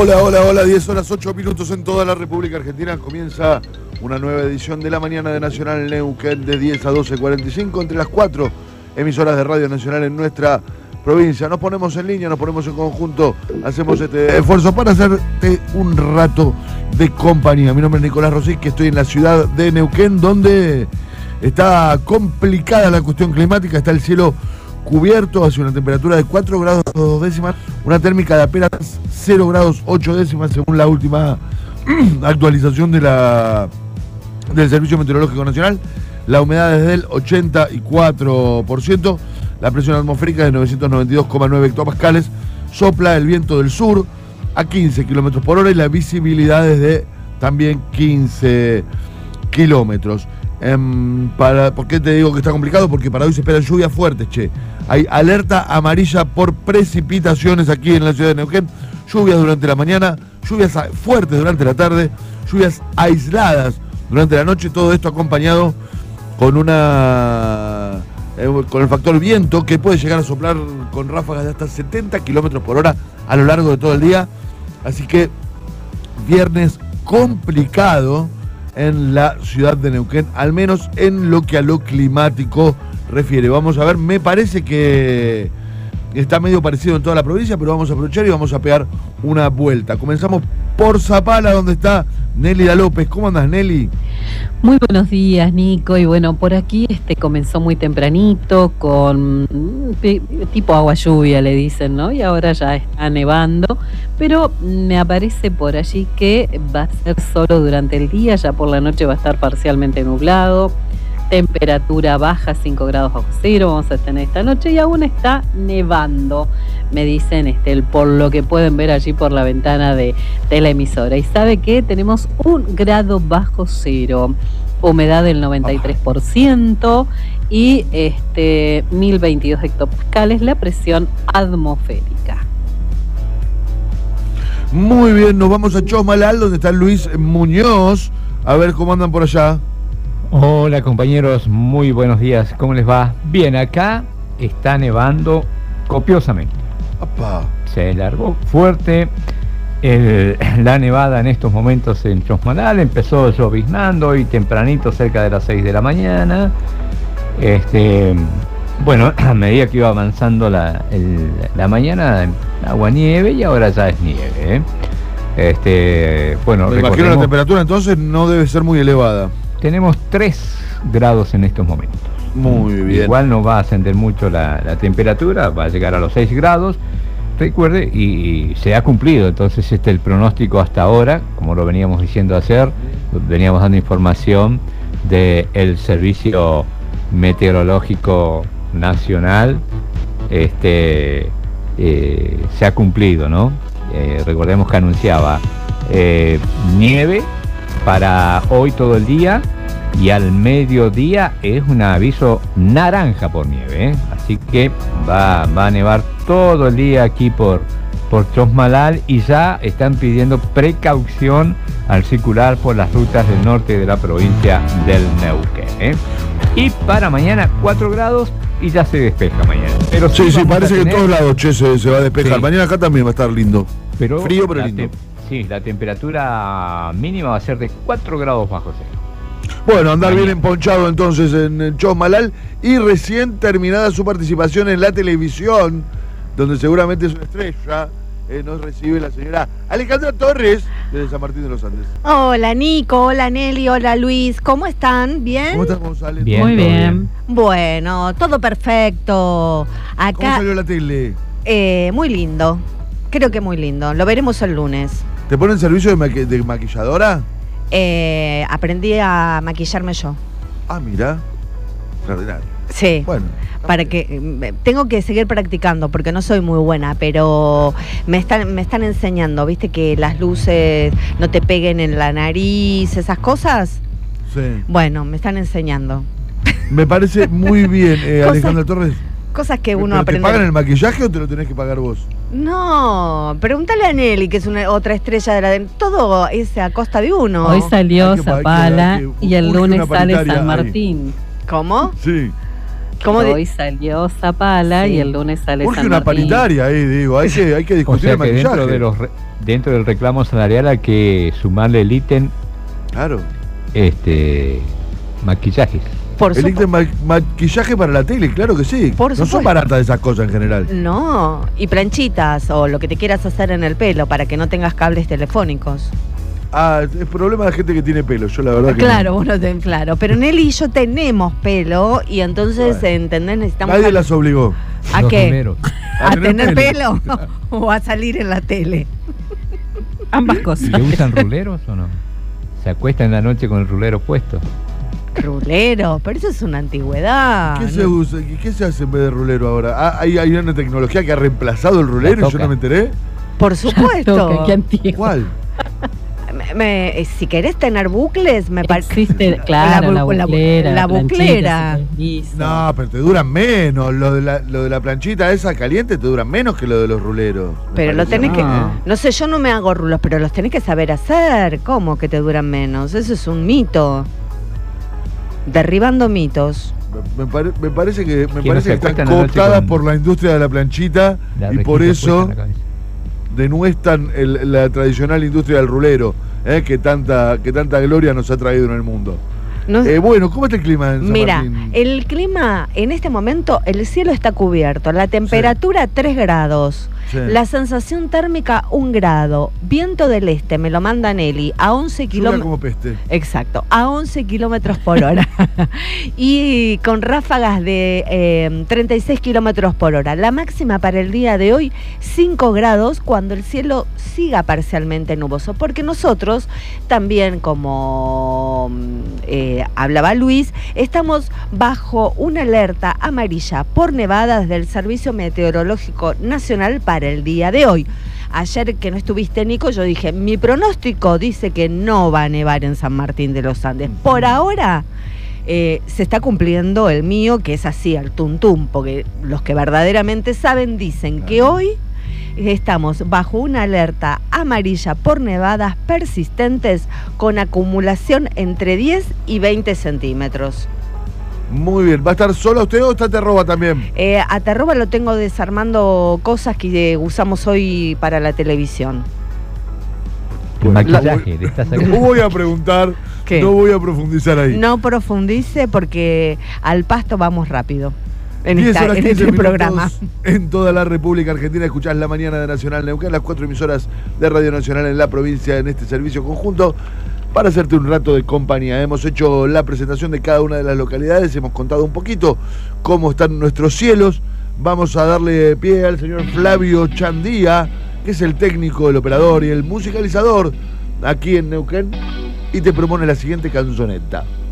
Hola, 10 horas 8 minutos en toda la República Argentina. Comienza una nueva edición de la mañana de Nacional Neuquén de 10 a 12:45 entre las 4 emisoras de Radio Nacional en nuestra provincia. Nos ponemos en línea, nos ponemos en conjunto, hacemos este esfuerzo para hacerte un rato de compañía. Mi nombre es Nicolás Rossi, que estoy en la ciudad de Neuquén, donde está complicada la cuestión climática, está el cielo cubierto, hace una temperatura de 4 grados 2 décimas, una térmica de apenas 0 grados 8 décimas según la última actualización de del Servicio Meteorológico Nacional. La humedad es del 84%, la presión atmosférica es de 992,9 hectopascales, sopla el viento del sur a 15 kilómetros por hora y la visibilidad es de también 15 kilómetros. ¿Por qué te digo que está complicado? Porque para hoy se esperan lluvias fuertes, Hay alerta amarilla por precipitaciones aquí en la ciudad de Neuquén. Lluvias durante la mañana, lluvias fuertes durante la tarde, lluvias aisladas durante la noche. Todo esto acompañado con con el factor viento, que puede llegar a soplar con ráfagas de hasta 70 kilómetros por hora a lo largo de todo el día. Así que viernes complicado en la ciudad de Neuquén, al menos en lo que a lo climático refiere. Vamos a ver, me parece que está medio parecido en toda la provincia, pero vamos a aprovechar y vamos a pegar una vuelta. Comenzamos por Zapala, donde está Nélida López. ¿Cómo andas, Nelly? Muy buenos días, Nico. Y bueno, por aquí comenzó muy tempranito con tipo agua lluvia, le dicen, ¿no? Y ahora ya está nevando, pero me aparece por allí que va a ser solo durante el día, ya por la noche va a estar parcialmente nublado. Temperatura baja, 5 grados bajo cero vamos a tener esta noche y aún está nevando, me dicen, por lo que pueden ver allí por la ventana de la emisora. Y sabe que tenemos 1 grado bajo cero, humedad del 93% y 1022 hectopascales la presión atmosférica. Muy bien, nos vamos a Chosmalal, donde está Luis Muñoz. A ver cómo andan por allá. Hola compañeros, muy buenos días, ¿cómo les va? Bien, acá está nevando copiosamente. ¡Apa! Se largó fuerte la nevada en estos momentos en Chosmalal, empezó lloviznando y tempranito cerca de las 6 de la mañana. Bueno, a medida que iba avanzando la mañana, agua nieve y ahora ya es nieve, Bueno, me imagino la temperatura entonces no debe ser muy elevada. Tenemos 3 grados en estos momentos. Muy bien. Igual no va a ascender mucho la temperatura, va a llegar a los 6 grados. Recuerde, y se ha cumplido entonces el pronóstico hasta ahora, como lo veníamos diciendo ayer, veníamos dando información del Servicio Meteorológico Nacional. Se ha cumplido, ¿no? Recordemos que anunciaba nieve para hoy todo el día y al mediodía es un aviso naranja por nieve, Así que va a nevar todo el día aquí por Chosmalal y ya están pidiendo precaución al circular por las rutas del norte de la provincia del Neuquén, Y para mañana 4 grados y ya se despeja mañana. Pero sí, parece que en todos lados se va a despejar. Sí. Mañana acá también va a estar lindo. Frío pero lindo. Sí, la temperatura mínima va a ser de 4 grados bajo cero. Bueno, andar bien emponchado entonces en Chosmalal y recién terminada su participación en la televisión, donde seguramente es una estrella, nos recibe la señora Alejandra Torres desde San Martín de los Andes. Hola Nico, hola Nelly, hola Luis, ¿cómo están? ¿Bien? ¿Cómo estás, González? Bien, muy bien. Bueno, todo perfecto. Acá, ¿cómo salió la tele? Muy lindo, creo que muy lindo, lo veremos el lunes. ¿Te ponen servicio de maquilladora? Aprendí a maquillarme yo. Ah, mira, extraordinario. Sí, bueno, para que tengo que seguir practicando porque no soy muy buena, pero me están enseñando, viste, que las luces no te peguen en la nariz, esas cosas. Sí. Bueno, me están enseñando. Me parece muy bien, Alejandra Torres. Cosas que uno aprende. ¿Te pagan el maquillaje o te lo tenés que pagar vos? No, pregúntale a Nelly, que es otra estrella de la... Todo es a costa de uno. Hoy salió Zapala y el lunes sale San Martín. ¿Cómo? Sí. ¿Cómo Hoy salió Zapala y el lunes sale Urge San una Martín. paritaria ahí, digo, hay que O discutir sea el que maquillaje. dentro del reclamo salarial hay que sumarle el ítem Claro. maquillajes. Por El supuesto. maquillaje para la tele, claro que sí. Por No supuesto. son baratas esas cosas en general. No, y planchitas o lo que te quieras hacer en el pelo para que no tengas cables telefónicos. Ah, es problema de gente que tiene pelo, yo la verdad que Claro, no. bueno, claro, pero Nelly y yo tenemos pelo y entonces, Bueno. ¿entendés? Necesitamos Nadie las obligó. ¿a Los qué? ruleros. ¿A tener pelo o a salir en la tele? Ambas ¿Y cosas. le usan ruleros o no? ¿Se acuestan en la noche con el rulero puesto? Rulero, pero eso es una antigüedad. ¿Qué se usa? ¿Qué se hace en vez de rulero ahora? Ah, hay una tecnología que ha reemplazado el rulero y yo toca. no me enteré. Por supuesto. Toca, qué antiguo. ¿Cuál? Si querés tener bucles, me parece. Existe, claro, la buclera. la buclera. No, pero te duran menos. Lo de la planchita esa caliente te duran menos que lo de los ruleros. me Pero lo parece. tenés que. No. No sé, yo no me hago rulos, pero los tenés que saber hacer. ¿Cómo que te duran menos? Eso es un mito. Derribando mitos. Me parece que no se están acuestan anoche cooptadas con por la industria de la planchita La y por rejilla eso puesta en la cabeza. denuestan la tradicional industria del rulero, que tanta gloria nos ha traído en el mundo. No- Bueno, ¿cómo está el clima en San Mira, Martín? el clima en este momento, el cielo está cubierto, la temperatura 3 grados, Sí. la sensación térmica 1 grado, viento del este, me lo manda Nelly, a 11 Lluvia kilómetros. como peste. Exacto, a 11 kilómetros por hora y con ráfagas de 36 kilómetros por hora. La máxima para el día de hoy, 5 grados, cuando el cielo siga parcialmente nuboso, porque nosotros también, como hablaba Luis, estamos bajo una alerta amarilla por nevadas del Servicio Meteorológico Nacional para el día de hoy. Ayer que no estuviste, Nico, yo dije, mi pronóstico dice que no va a nevar en San Martín de los Andes. Por ahora se está cumpliendo el mío, que es así, al tuntum, porque los que verdaderamente saben dicen que hoy estamos bajo una alerta amarilla por nevadas persistentes con acumulación entre 10 y 20 centímetros. Muy bien. ¿Va a estar sola usted o está Terroba también? A Terroba lo tengo desarmando cosas que usamos hoy para la televisión. El Bueno, maquillaje, le está No sacando. voy a preguntar, ¿Qué? no voy a profundizar ahí. No profundice porque al pasto vamos rápido en, 10 horas, en 15 este minutos programa. En toda la República Argentina escuchás La Mañana de Nacional Neuquén, las 4 emisoras de Radio Nacional en la provincia en este servicio conjunto para hacerte un rato de compañía. Hemos hecho la presentación de cada una de las localidades, hemos contado un poquito cómo están nuestros cielos. Vamos a darle pie al señor Flavio Chandía, que es el técnico, el operador y el musicalizador aquí en Neuquén, y te propone la siguiente canzoneta.